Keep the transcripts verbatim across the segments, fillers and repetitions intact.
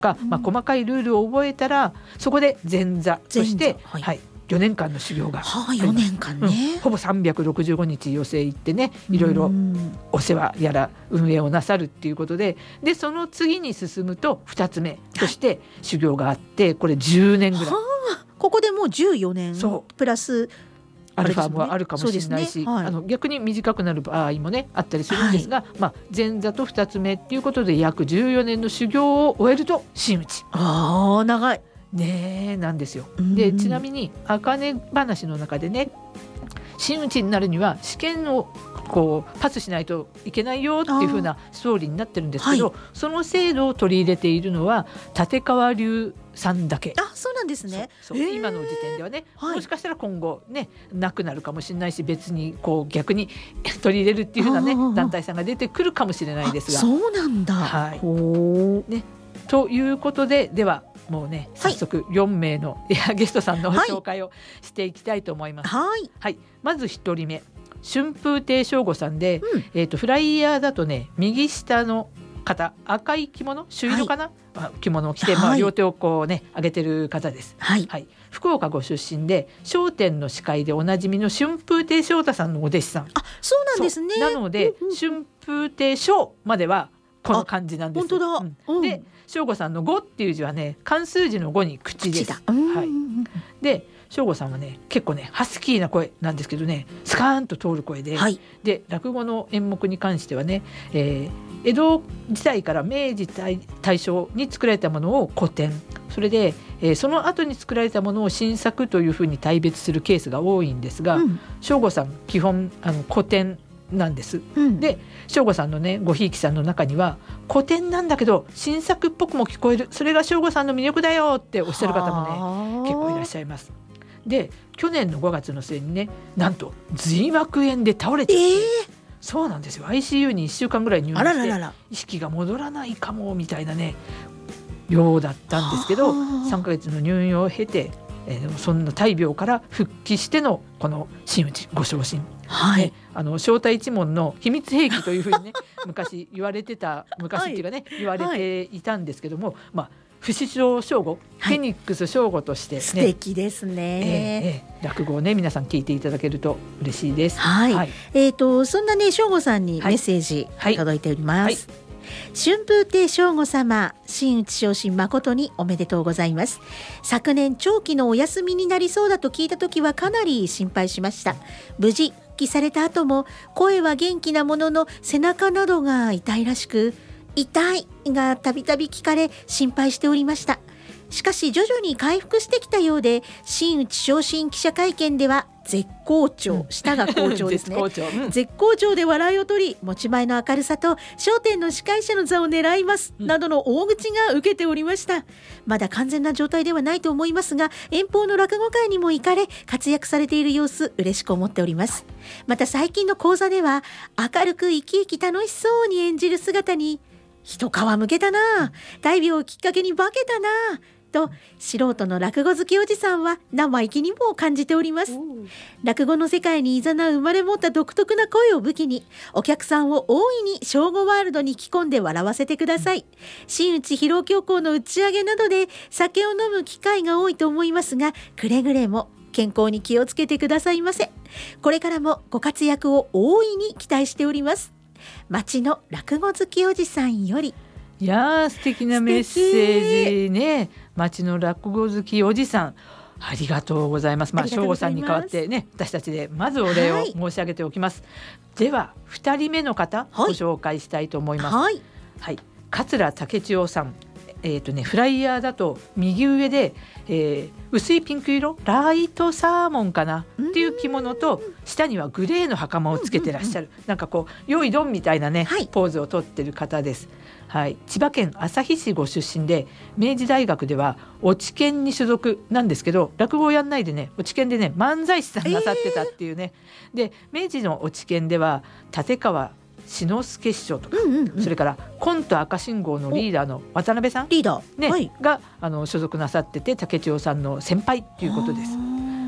か、まあ、細かいルールを覚えたらそこで前座として、はいはい、よねんかんの修行があります。 はあ、よねんかんね、 うん、ほぼさんびゃくろくじゅうごにち寄席行ってね、いろいろお世話やら運営をなさるっていうことで、でその次に進むとふたつめとして修行があって、はい、これじゅうねんぐらい、はあ、ここでもうじゅうよねんプラスアルファもあるかもしれないし、ね、はい、あの逆に短くなる場合もねあったりするんですが、はい、まあ、前座とふたつめっていうことで約じゅうよねんの修行を終えると真打ち。 あー、長いね、なんですよ。でちなみに茜話の中でね、真打ちになるには試験をこうパスしないといけないよっていう風なストーリーになってるんですけど、はい、その制度を取り入れているのは立川流さんだけ。 あ、そうなんですね。 そうそう、今の時点ではね、はい、もしかしたら今後ねなくなるかもしれないし、別にこう逆に取り入れるっていう風なね団体さんが出てくるかもしれないですが。 そうなんだ、 はい、 ほね、ということで、ではもうね早速よんめいの、はい、ゲストさんの紹介をしていきたいと思います。 はい、はい、 まずひとりめ、春風亭昇吾さんで、 うん、 えーと、フライヤーだとね右下の方、赤い着物、朱色かな、はい、着物を着て、まあ、両手をこうね上げてる方です。 はいはい、福岡ご出身で笑点の司会でおなじみの春風亭昇太さんのお弟子さん。 あ、そうなんですね。 なので、 うんうん、 春風亭昇まではこの漢字なんです。 本当だ、 うん、で昇吾さんのごっていう字はね漢数字のごに口です。口だ、はい、で昇吾さんはね結構ねハスキーな声なんですけどね、スカーンと通る声で、はい、で落語の演目に関してはね、えー、江戸時代から明治大正に作られたものを古典、それで、えー、その後に作られたものを新作というふうに大別するケースが多いんですが、昇吾、うん、さん基本あの古典なんです。うん、で昇吾さんのねごひいきさんの中には古典なんだけど新作っぽくも聞こえる、それが昇吾さんの魅力だよっておっしゃる方もね結構いらっしゃいます。で去年のごがつの末にねなんと髄膜炎で倒れて、えー、そうなんですよ。 アイシーユー にいっしゅうかんぐらい入院して、あらららら、意識が戻らないかもみたいなねようだったんですけど、さんかげつの入院を経て、えー、そんな大病から復帰してのこの真打ちご昇進、はい、ね、あの正太一門の秘密兵器というふうにね昔言われてた、昔っていうかね、はい、言われていたんですけども、まあ不死鳥昇吾、フェニックス昇吾として、ね、 素敵ですね、 えーえー、落語をね皆さん聞いていただけると嬉しいです。 はい、はい、えーと、そんなね昇吾さんにメッセージ届いております。はいはい、春風亭昇吾様、真打ち昇進誠におめでとうございます。昨年長期のお休みになりそうだと聞いた時はかなり心配しました。無事復帰された後も声は元気なものの背中などが痛いらしく、痛いがたびたび聞かれ心配しておりました。しかし徐々に回復してきたようで、真打ち昇進記者会見では絶好調、うん、舌が好調ですね絶好調、うん、絶好調で笑いを取り、持ち前の明るさと笑点の司会者の座を狙います、うん、などの大口が受けておりました。まだ完全な状態ではないと思いますが、遠方の落語会にも行かれ活躍されている様子嬉しく思っております。また最近の講座では明るく生き生き楽しそうに演じる姿に一皮むけたな、大病をきっかけに化けたなと素人の落語好きおじさんは生意気にも感じております。落語の世界に誘う生まれ持った独特な声を武器に、お客さんを大いに昇吾ワールドに引き込んで笑わせてください。真打ち披露強行の打ち上げなどで酒を飲む機会が多いと思いますが、くれぐれも健康に気をつけてくださいませ。これからもご活躍を大いに期待しております。町の落語好きおじさんより。 いやー素敵なメッセージね。町の落語好きおじさん、ありがとうございます。まあ昇吾さんに代わってね、私たちでまずお礼を申し上げておきます。はい、ではふたりめの方、はい、ご紹介したいと思います。はい、はい、桂武千代さん、えーとね、フライヤーだと右上で、えー、薄いピンク色ライトサーモンかなっていう着物と、下にはグレーの袴をつけてらっしゃる、うんうんうん、なんかこうよいどんみたいなね、はい、ポーズをとってる方です。はい、千葉県旭市ご出身で、明治大学では落研に所属なんですけど、落語をやんないでね落研でね漫才師さんなさってたっていうね、えー、で明治の落研では立川志の輔師匠とか、うんうんうん、それからコント赤信号のリーダーの渡辺さんリーダー、 ね、 はい、 があの所属なさってて、竹千代さんの先輩ということです。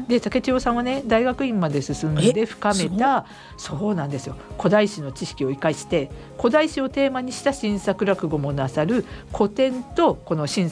で竹千代さんはね大学院まで進んで深めたそうなんですよ古代史の知識を生かして古代史をテーマにした新作落語もなさる古典とこの新